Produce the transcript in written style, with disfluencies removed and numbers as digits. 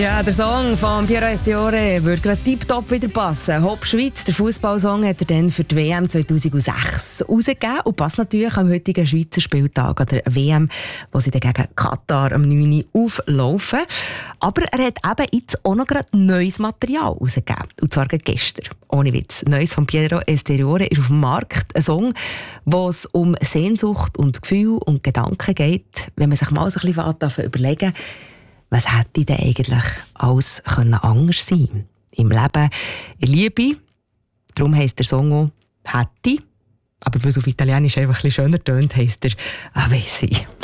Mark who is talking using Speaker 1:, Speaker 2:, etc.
Speaker 1: Ja, der Song von Piero Estiore würde gerade tiptop wieder passen. Hopp Schweiz, der Fußballsong, hat er dann für die WM 2006 rausgegeben und passt natürlich am heutigen Schweizer Spieltag an der WM, wo sie dann gegen Katar am 9. auflaufen. Aber er hat eben jetzt auch noch gerade neues Material rausgegeben. Und zwar gestern. Ohne Witz. Neues von Piero Estiore ist auf dem Markt. Ein Song, wo es um Sehnsucht und Gefühl und Gedanken geht. Wenn man sich mal so ein bisschen überlegen, was hätte denn eigentlich alles anders sein können? Im Leben, in Liebe. Darum heisst der Song auch «Hätte». Aber weil es auf Italienisch einfach ein bisschen schöner tönt, heisst er «Avessi».